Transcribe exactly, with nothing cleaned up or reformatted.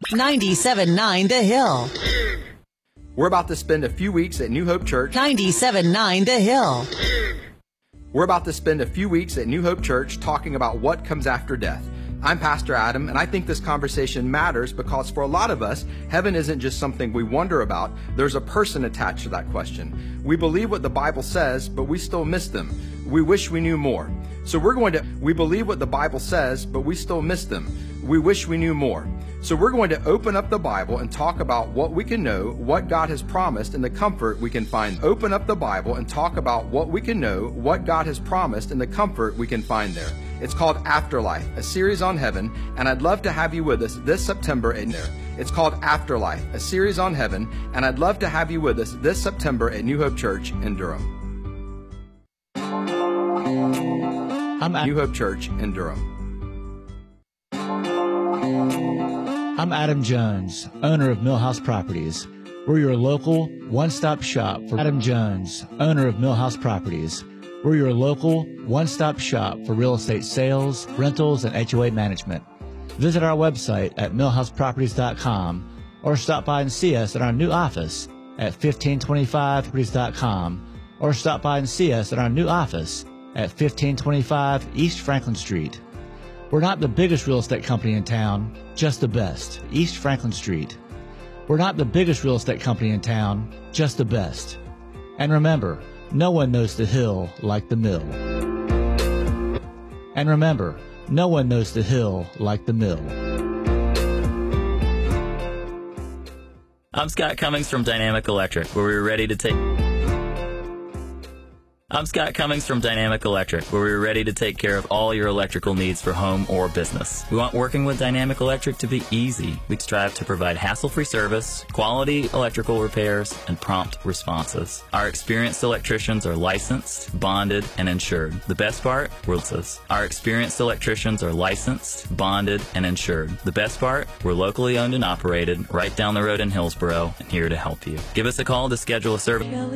ninety-seven point nine The Hill. We're about to spend a few weeks at New Hope Church. ninety-seven point nine The Hill. We're about to spend a few weeks at New Hope Church talking about what comes after death. I'm Pastor Adam, and I think this conversation matters because for a lot of us, heaven isn't just something we wonder about. There's a person attached to that question. We believe what the Bible says, but we still miss them. We wish we knew more. So we're going to, we believe what the Bible says, but we still miss them. We wish we knew more. So we're going to open up the Bible and talk about what we can know, what God has promised, and the comfort we can find. Open up the Bible and talk about what we can know, what God has promised, and the comfort we can find there. It's called Afterlife, a series on heaven, and I'd love to have you with us this September at there. It's called Afterlife, a series on heaven, and I'd love to have you with us this September at New Hope Church in Durham. I'm New Hope Church in Durham. I'm Adam Jones, owner of Millhouse Properties. We're your local one-stop shop for Adam Jones, owner of Millhouse Properties. We're your local one-stop shop for real estate sales, rentals, and H O A management. Visit our website at millhouse properties dot com or stop by and see us at our new office at fifteen twenty-five properties dot com or stop by and see us at our new office at fifteen twenty-five East Franklin Street. We're not the biggest real estate company in town, just the best. East Franklin Street. We're not the biggest real estate company in town, just the best. And remember, no one knows the hill like the mill. And remember, no one knows the hill like the mill. I'm Scott Cummings from Dynamic Electric, where we were ready to take... I'm Scott Cummings from Dynamic Electric, where we are ready to take care of all your electrical needs for home or business. We want working with Dynamic Electric to be easy. We strive to provide hassle-free service, quality electrical repairs, and prompt responses. Our experienced electricians are licensed, bonded, and insured. The best part? We're licensed. Our experienced electricians are licensed, bonded, and insured. The best part? We're locally owned and operated, right down the road in Hillsboro, and here to help you. Give us a call to schedule a service.